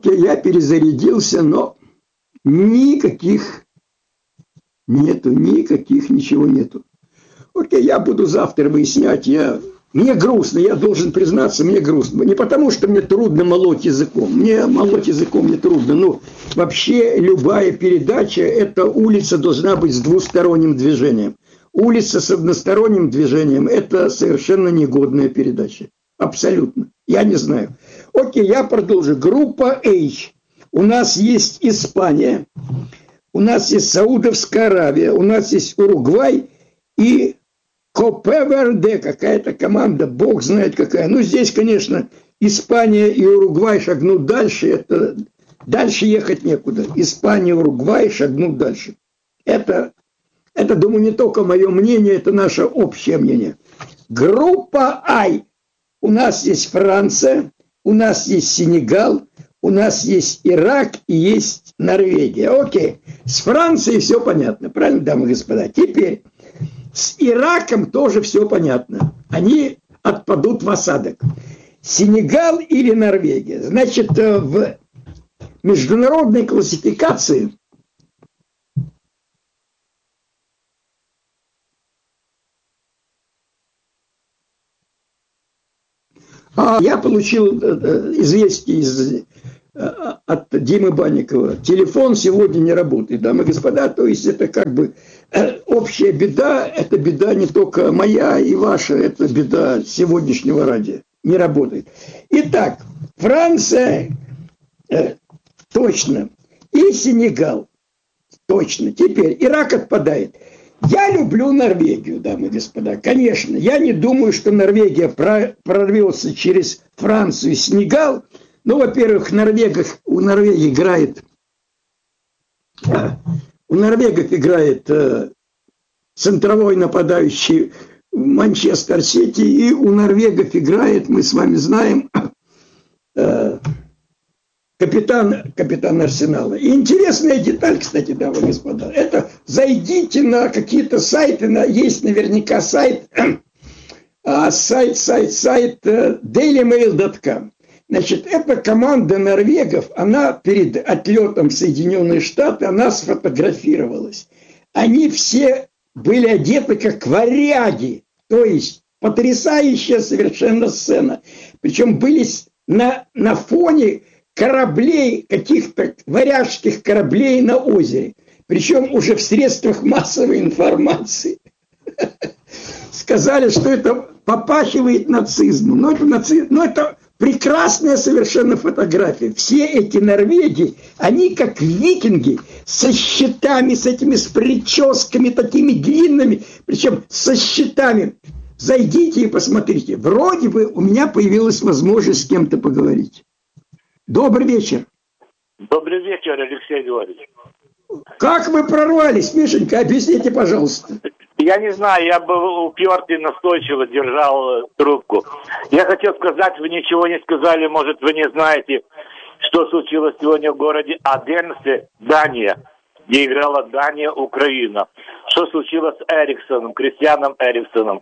Окей, я перезарядился, но никаких ничего нету. Окей, я буду завтра выяснять, мне грустно, я должен признаться, мне грустно. Не потому, что мне трудно молоть языком. Мне молоть языком не трудно. Но вообще любая передача, эта улица должна быть с двусторонним движением. Улица с односторонним движением – это совершенно негодная передача. Абсолютно. Я не знаю. Окей, я продолжу. Группа H. У нас есть Испания, у нас есть Саудовская Аравия, у нас есть Уругвай и Копе-Верде, какая-то команда, бог знает какая. Ну, здесь, конечно, Испания и Уругвай шагнут дальше, это дальше ехать некуда. Испания и Уругвай шагнут дальше. Это, думаю, не только мое мнение, это наше общее мнение. Группа I. У нас есть Франция, у нас есть Сенегал, у нас есть Ирак и есть Норвегия. Окей, с Францией все понятно, правильно, дамы и господа? Теперь с Ираком тоже все понятно. Они отпадут в осадок. Сенегал или Норвегия? Значит, в международной классификации я получил известие от Димы Банникова. Телефон сегодня не работает, дамы и господа. То есть это как бы общая беда. Это беда не только моя и ваша. Это беда сегодняшнего радио. Не работает. Итак, Франция точно. И Сенегал точно. Теперь Ирак отпадает. Я люблю Норвегию, дамы и господа. Конечно, я не думаю, что Норвегия прорвется через Францию и Сенегал. Ну, во-первых, у норвегов играет центровой нападающий Манчестер Сити, и у норвегов играет, мы с вами знаем, капитан Арсенала. И интересная деталь, кстати, дамы и господа, это зайдите на какие-то сайты, есть наверняка сайт dailymail.com. Значит, эта команда норвегов, она перед отлетом в Соединенные Штаты, она сфотографировалась. Они все были одеты как варяги, то есть потрясающая совершенно сцена. Причем были на фоне кораблей, каких-то варяжских кораблей на озере. Причем уже в средствах массовой информации сказали, что это попахивает нацизмом. Но это прекрасная совершенно фотография. Все эти норвеги, они как викинги, со щитами, с прическами такими длинными, причем со щитами. Зайдите и посмотрите. Вроде бы у меня появилась возможность с кем-то поговорить. Добрый вечер. Добрый вечер, Алексей Георгиевич. Как вы прорвались, Мишенька? Объясните, пожалуйста. Я не знаю, я был упертый, настойчиво держал трубку. Я хотел сказать, вы ничего не сказали, может, вы не знаете, что случилось сегодня в городе Оденсе, Дания, где играла Дания-Украина. Что случилось с Эриксоном, Кристианом Эриксоном.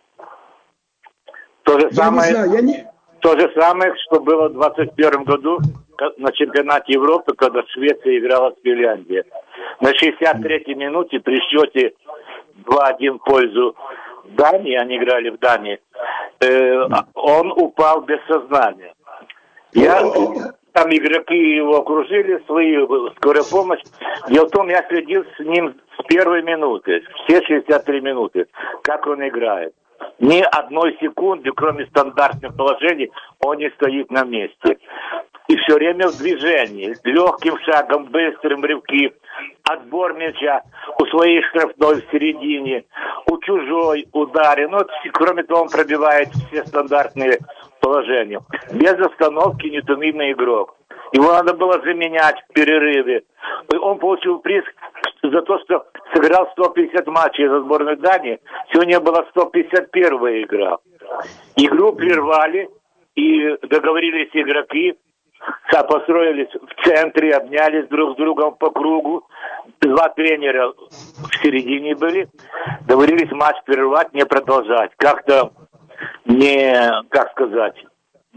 То же самое, что было в 2021 году на чемпионате Европы, когда Швеция играла с Финляндией. На 63-й минуте при счете 2-1 в пользу Дании, они играли в Дании, он упал без сознания. Там игроки его окружили, скорая помощь. Дело в том, я следил с ним с первой минуты, все 63 минуты, как он играет. Ни одной секунды, кроме стандартных положений, он не стоит на месте. И все время в движении, легким шагом, быстрым рывки, отбор мяча у своей штрафной в середине, у чужой ударе. Ну, кроме того, он пробивает все стандартные положения. Без остановки неутомимый игрок. Его надо было заменять в перерыве. Он получил приз за то, что сыграл 150 матчей за сборную Дании. Сегодня была 151-я игра. Игру прервали, и договорились игроки, построились в центре, обнялись друг с другом по кругу. Два тренера в середине были. Договорились матч прервать, не продолжать. Как-то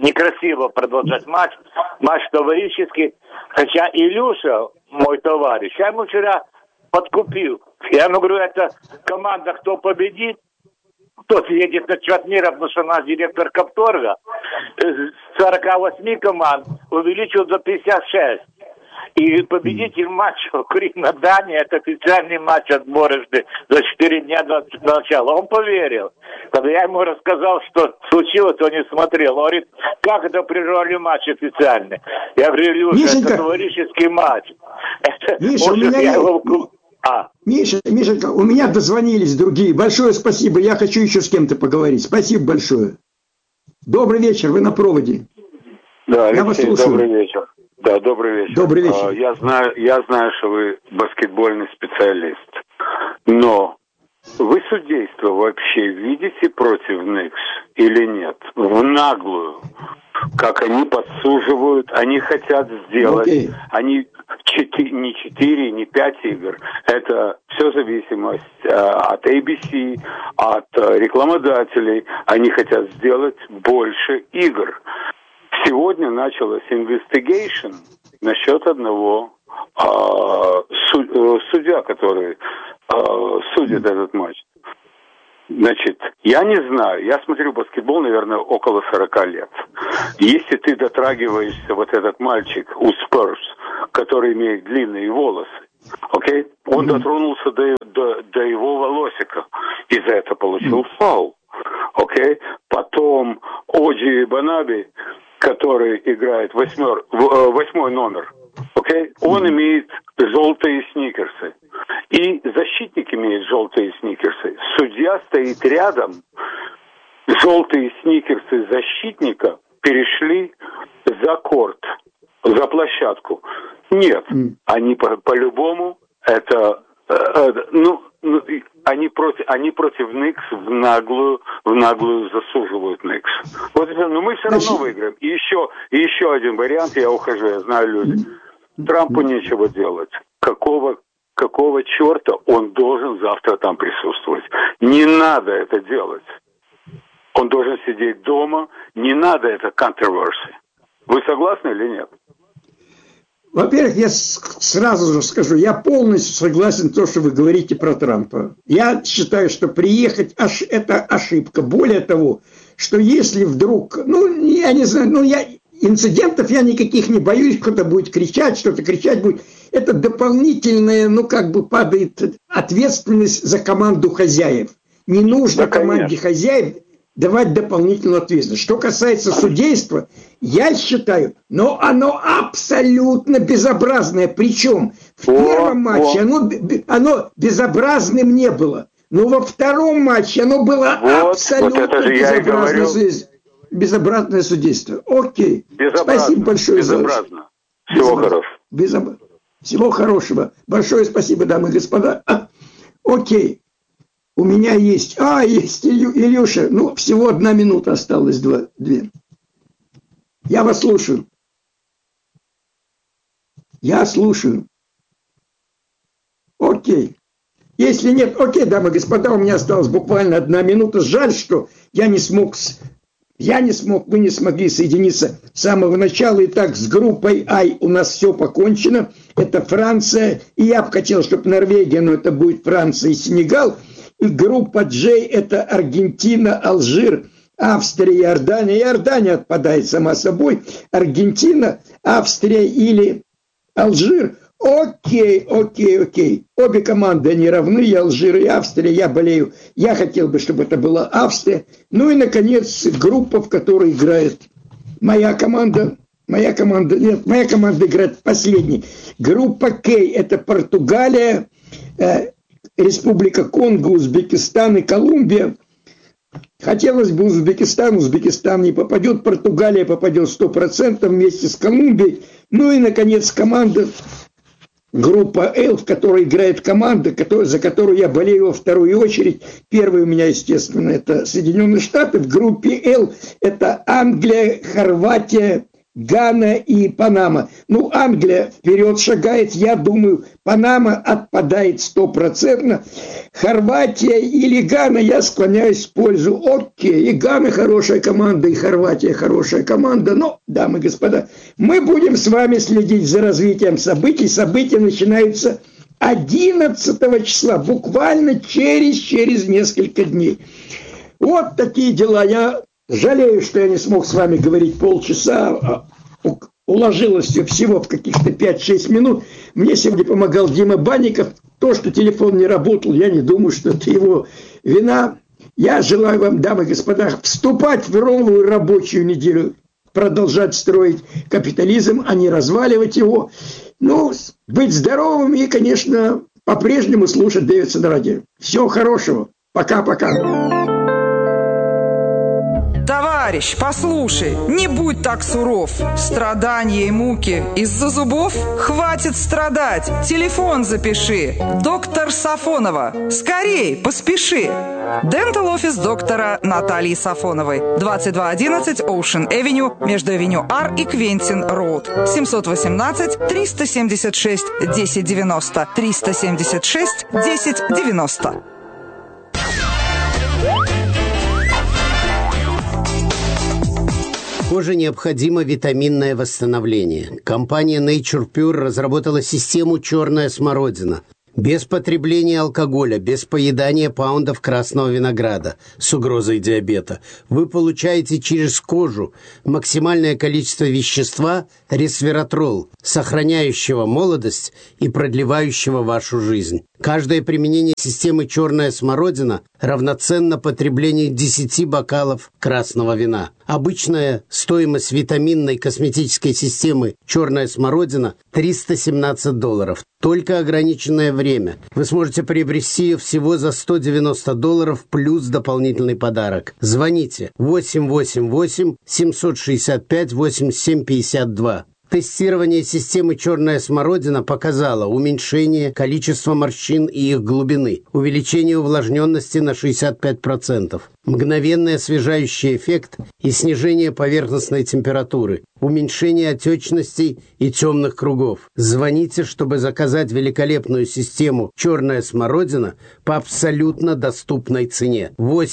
некрасиво продолжать матч товарищеский. Хотя Илюша, мой товарищ, я ему вчера подкупил. Я ему говорю, это команда, кто победит, тот едет на чемпионат мира, потому что у нас директор Капторга с 48 команд увеличил до 56. И победитель матча Украина-Дания, это официальный матч отборочный за 4 дня до начала. Он поверил. Когда я ему рассказал, что случилось, он не смотрел. Он говорит, как это прервали матч официальный? Я говорю, Илюша, это товарищеский матч. Миша, Мишенька, у меня дозвонились другие. Большое спасибо. Я хочу еще с кем-то поговорить. Спасибо большое. Добрый вечер, вы на проводе. Да, Алексей, добрый вечер. Да, добрый вечер. Добрый вечер. Я знаю, что вы баскетбольный специалист, но вы судейство вообще видите против Никс или нет? В наглую. Как они подсуживают, они хотят сделать, они не 4, не 5 игр. Это все зависимость от ABC, от рекламодателей. Они хотят сделать больше игр. Сегодня началась investigation насчет одного судья, который судит этот матч. Значит, я не знаю, я смотрю баскетбол, наверное, около 40 лет. Если ты дотрагиваешься, вот этот мальчик у Спurs, который имеет длинные волосы, окей, он дотронулся до его волосика, и за это получил фаул, окей. Потом Оджи Банаби, который играет 8-й номер, окей, он имеет желтые сникерсы. И защитник имеет желтые сникерсы. Судья стоит рядом. Желтые сникерсы защитника перешли за корт, за площадку. Нет, они по-любому это... они против Никс в наглую засуживают Никс. Вот это, но мы все равно выиграем. И еще один вариант, я ухожу, я знаю люди. Трампу нечего делать. Какого черта он должен завтра там присутствовать? Не надо это делать. Он должен сидеть дома. Не надо это controversy. Вы согласны или нет? Во-первых, я сразу же скажу, я полностью согласен с тем, что вы говорите про Трампа. Я считаю, что приехать это ошибка. Более того, что если вдруг, я не знаю, инцидентов я никаких не боюсь, кто-то будет кричать, что-то кричать будет. Это дополнительная, падает ответственность за команду хозяев. Не нужно команде хозяев давать дополнительную ответственность. Что касается судейства, я считаю, но оно абсолютно безобразное. Причем в первом матче оно безобразным не было. Но во втором матче оно было абсолютно безобразное судейство. Окей. Спасибо большое за это. Всего хорошего. Всего хорошего. Большое спасибо, дамы и господа. Окей. У меня есть... есть Илюша. Всего 1 минута осталось, 2. Я вас слушаю. Я слушаю. Окей. Если нет... Окей, дамы и господа, у меня осталось буквально 1 минута. Жаль, что я не смог... мы не смогли соединиться с самого начала. Итак, с группой I у нас все покончено. Это Франция. И я бы хотел, чтобы Норвегия, но это будет Франция и Сенегал. И группа J это Аргентина, Алжир, Австрия, Иордания. Иордания отпадает сама собой. Аргентина, Австрия или Алжир. Окей. Обе команды, они равны, и Алжир, и Австрия. Я болею. Я хотел бы, чтобы это была Австрия. И, наконец, группа, в которой играет моя команда играет последней. Группа К это Португалия, Республика Конго, Узбекистан и Колумбия. Хотелось бы Узбекистан не попадет, Португалия попадет 100% вместе с Колумбией. И, наконец, команда, группа Л, в которой играет команда, за которую я болею во вторую очередь. Первый у меня, естественно, это Соединенные Штаты. В группе Л это Англия, Хорватия, Гана и Панама. Ну, Англия вперед шагает, я думаю, Панама отпадает 100%. Хорватия или Гана, я склоняюсь в пользу. Окей, и Гана хорошая команда, и Хорватия хорошая команда. Но, дамы и господа, мы будем с вами следить за развитием событий. События начинаются 11 числа, буквально через несколько дней. Вот такие дела. Я жалею, что я не смог с вами говорить полчаса. Уложилось все всего в каких-то 5-6 минут. Мне сегодня помогал Дима Банников. То, что телефон не работал, я не думаю, что это его вина. Я желаю вам, дамы и господа, вступать в новую рабочую неделю, продолжать строить капитализм, а не разваливать его. Ну, быть здоровым и, конечно, по-прежнему слушать Дэвидсон радио. Всего хорошего. Пока-пока. Товарищ, послушай, не будь так суров. Страдания и муки из-за зубов? Хватит страдать. Телефон запиши. Доктор Сафонова. Скорей, поспеши. Дентал офис доктора Натальи Сафоновой. 2211 Ocean Avenue, между Авеню Ар и Квентин Роуд. 718-376-1090. 376-1090. Коже необходимо витаминное восстановление. Компания Nature Pure разработала систему «Черная смородина». Без потребления алкоголя, без поедания паундов красного винограда с угрозой диабета. Вы получаете через кожу максимальное количество вещества ресвератрол, сохраняющего молодость и продлевающего вашу жизнь. Каждое применение системы «Черная смородина» равноценно потреблению 10 бокалов красного вина. Обычная стоимость витаминной косметической системы «Черная смородина» $317. Только ограниченное время. Вы сможете приобрести ее всего за $190 плюс дополнительный подарок. Звоните 888-765-8752. Тестирование системы «Черная смородина» показало уменьшение количества морщин и их глубины, увеличение увлажненности на 65%, мгновенный освежающий эффект и снижение поверхностной температуры, уменьшение отечностей и темных кругов. Звоните, чтобы заказать великолепную систему «Черная смородина» по абсолютно доступной цене.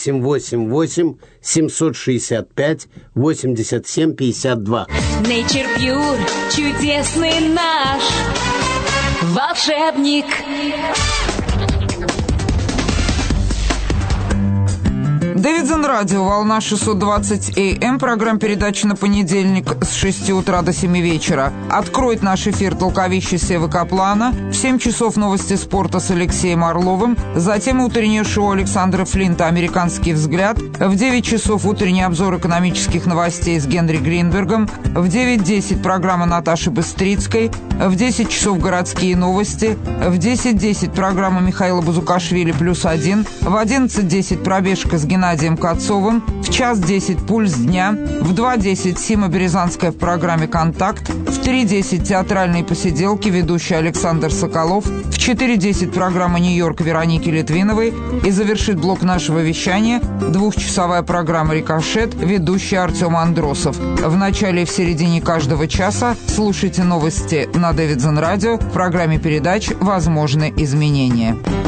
888-765-8752. Nature Pure, чудесный наш волшебник. Дэвидсон радио, волна 620 АМ, программа передачи на понедельник с 6 утра до 7 вечера. Откроет наш эфир толковище Севы Каплана, в 7 часов новости спорта с Алексеем Орловым, затем утреннее шоу Александра Флинта «Американский взгляд», в 9 часов утренний обзор экономических новостей с Генри Гринбергом, в 9:10 программа Наташи Быстрицкой, в 10 часов городские новости, в 10:10 программа Михаила Бузукашвили «+1», в 11:10 пробежка с Геннадием Кацовым, в 1:10 «Пульс дня», в 2:10 Сима Березанская в программе «Контакт», в 3:10 театральные посиделки, ведущий Александр Соколов, в 4:10 программа «Нью-Йорк» Вероники Литвиновой и завершит блок нашего вещания 2-часовая программа «Рикошет», ведущий Артем Андросов. В начале и в середине каждого часа слушайте новости на Дэвидсон радио в программе передач «Возможны изменения».